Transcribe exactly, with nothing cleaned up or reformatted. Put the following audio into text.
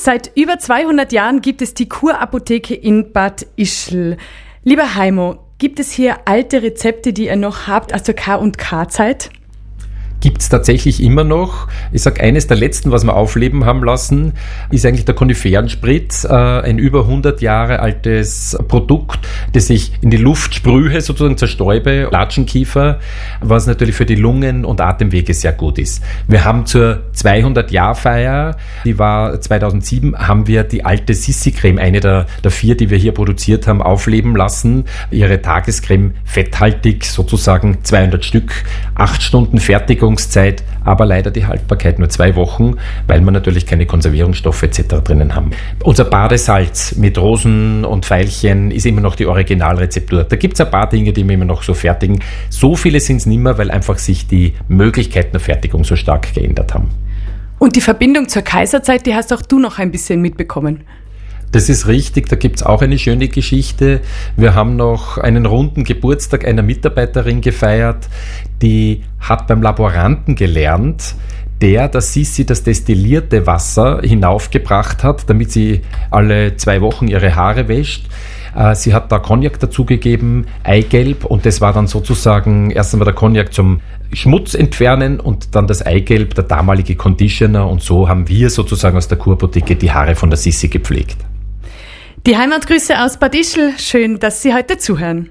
Seit über zweihundert Jahren gibt es die Kurapotheke in Bad Ischl. Lieber Heimo, gibt es hier alte Rezepte, die ihr noch habt aus der K und K-Zeit? Gibt's tatsächlich immer noch. Ich sag, eines der letzten, was wir aufleben haben lassen, ist eigentlich der Koniferensprit, äh, ein über hundert Jahre altes Produkt, das ich in die Luft sprühe, sozusagen zerstäube, Latschenkiefer, was natürlich für die Lungen und Atemwege sehr gut ist. Wir haben zur zweihundert-Jahr-Feier, die war zweitausendsieben, haben wir die alte Sissi-Creme, eine der, der vier, die wir hier produziert haben, aufleben lassen. Ihre Tagescreme, fetthaltig, sozusagen zweihundert Stück, acht Stunden Fertigung, Zeit, aber leider die Haltbarkeit nur zwei Wochen, weil wir natürlich keine Konservierungsstoffe et cetera drinnen haben. Unser Badesalz mit Rosen und Veilchen ist immer noch die Originalrezeptur. Da gibt es ein paar Dinge, die wir immer noch so fertigen. So viele sind es nicht mehr, weil einfach sich die Möglichkeiten der Fertigung so stark geändert haben. Und die Verbindung zur Kaiserzeit, die hast auch du noch ein bisschen mitbekommen. Das ist richtig, da gibt's auch eine schöne Geschichte. Wir haben noch einen runden Geburtstag einer Mitarbeiterin gefeiert, die hat beim Laboranten gelernt, der der Sissi das destillierte Wasser hinaufgebracht hat, damit sie alle zwei Wochen ihre Haare wäscht. Sie hat da Cognac dazugegeben, Eigelb, und das war dann sozusagen erst einmal der Cognac zum Schmutz entfernen und dann das Eigelb, der damalige Conditioner, und so haben wir sozusagen aus der Kurapotheke die Haare von der Sissi gepflegt. Die Heimatgrüße aus Bad Ischl. Schön, dass Sie heute zuhören.